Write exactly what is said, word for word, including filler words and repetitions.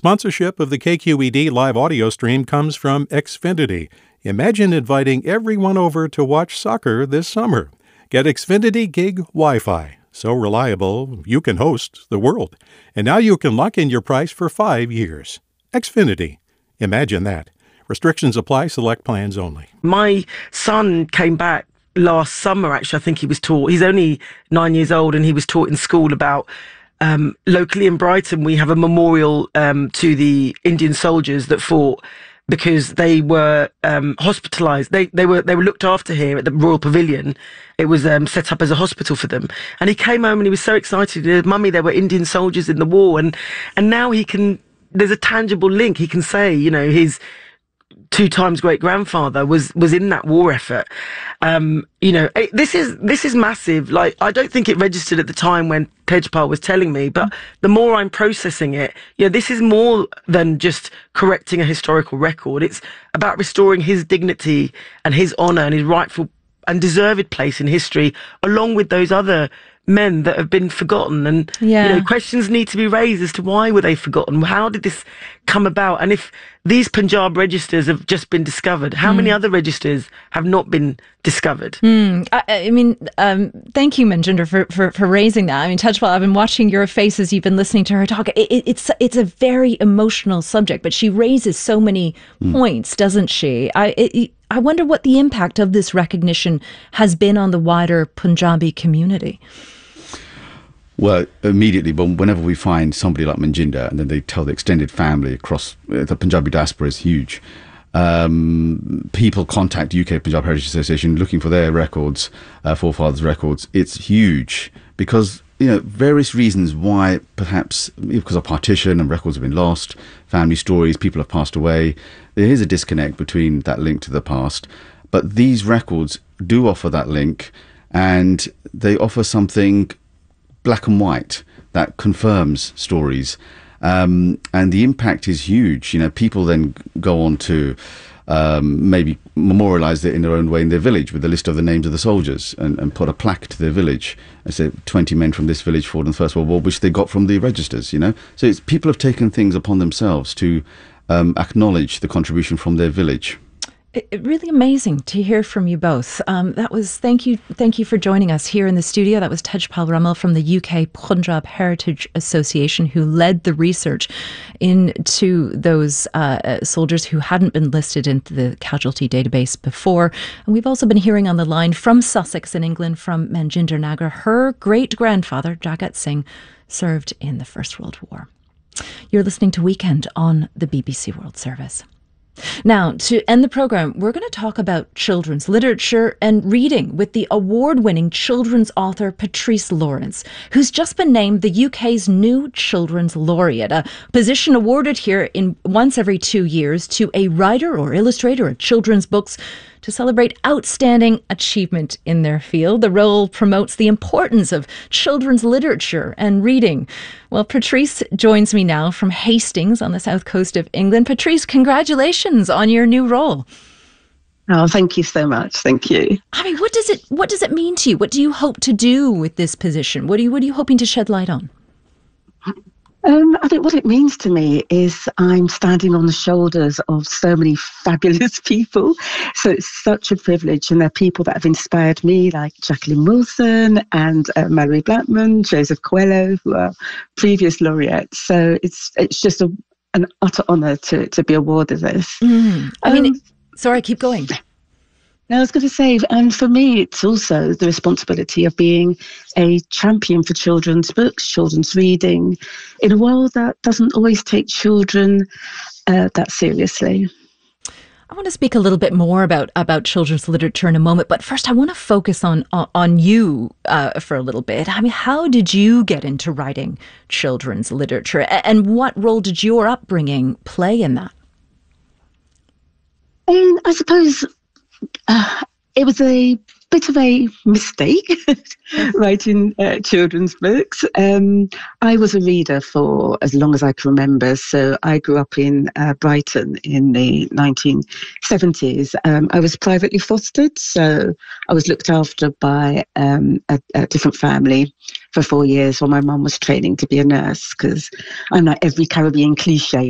Sponsorship of the K Q E D live audio stream comes from Xfinity. Imagine inviting everyone over to watch soccer this summer. Get Xfinity Gig Wi-Fi. So reliable, you can host the world. And now you can lock in your price for five years. Xfinity. Imagine that. Restrictions apply. Select plans only. My son came back last summer, actually. I think he was taught. He's only nine years old, and he was taught in school about um, locally in Brighton, we have a memorial um, to the Indian soldiers that fought because they were um, hospitalised. They they were they were looked after here at the Royal Pavilion. It was um, set up as a hospital for them. And he came home and he was so excited. Uh, Mummy, there were Indian soldiers in the war, and and now he can. There's a tangible link. He can say, you know, his two times great grandfather was was in that war effort. Um, you know, it, this is this is massive. Like, I don't think it registered at the time when Tejpal was telling me, but the more I'm processing it, yeah, this is more than just correcting a historical record. It's about restoring his dignity and his honour and his rightful and deserved place in history, along with those other men that have been forgotten. And yeah. you know, questions need to be raised as to why were they forgotten? How did this come about? And if these Punjab registers have just been discovered, how mm. many other registers have not been discovered? Mm. I, I mean, um, thank you, Manjinder, for, for, for raising that. I mean, Tejpal, I've been watching your faces. You've been listening to her talk. It, it, it's it's a very emotional subject, but she raises so many mm. points, doesn't she? I it, I wonder what the impact of this recognition has been on the wider Punjabi community. Well, immediately, but whenever we find somebody like Manjinder, and then they tell the extended family across uh, the Punjabi diaspora is huge. Um, people contact U K Punjab Heritage Association looking for their records, uh, forefathers' records. It's huge because, you know, various reasons why, perhaps because of partition and records have been lost, family stories, people have passed away. There is a disconnect between that link to the past. But these records do offer that link, and they offer something black and white that confirms stories. Um, and the impact is huge. You know, people then go on to um, maybe memorialise it in their own way in their village with a list of the names of the soldiers and, and put a plaque to their village. I say twenty men from this village fought in the First World War, which they got from the registers, you know. So it's, people have taken things upon themselves to um, acknowledge the contribution from their village. It, it really amazing to hear from you both. Um, that was thank you, thank you for joining us here in the studio. That was Tejpal Ramal from the U K Punjab Heritage Association, who led the research into those uh, soldiers who hadn't been listed into the casualty database before. And we've also been hearing on the line from Sussex in England from Manjinder Nagar. Her great grandfather Jagat Singh served in the First World War. You're listening to Weekend on the B B C World Service. Now, to end the programme, we're going to talk about children's literature and reading with the award-winning children's author Patrice Lawrence, who's just been named the U K's new Children's Laureate, a position awarded here in once every two years to a writer or illustrator of children's books to celebrate outstanding achievement in their field. The role promotes the importance of children's literature and reading. Well, Patrice joins me now from Hastings on the south coast of England. Patrice, congratulations on your new role. Oh, thank you so much. Thank you. I mean, what does it what does it mean to you? What do you hope to do with this position? What are you what are you hoping to shed light on? Um, I think what it means to me is I'm standing on the shoulders of so many fabulous people. So it's such a privilege. And there are people that have inspired me, like Jacqueline Wilson and uh, Mallory Blackman, Joseph Coelho, who are previous laureates. So it's it's just a, an utter honour to, to be awarded this. Mm. I um, mean, sorry, keep going. I was going to say, and for me, it's also the responsibility of being a champion for children's books, children's reading, in a world that doesn't always take children uh, that seriously. I want to speak a little bit more about, about children's literature in a moment, but first I want to focus on on, on you uh, for a little bit. I mean, how did you get into writing children's literature, and what role did your upbringing play in that? And I suppose Uh, it was a bit of a mistake writing uh, children's books. Um, I was a reader for as long as I can remember. So I grew up in uh, Brighton in the nineteen seventies. Um, I was privately fostered, so I was looked after by um, a, a different family for four years while my mum was training to be a nurse, because I'm like every Caribbean cliche.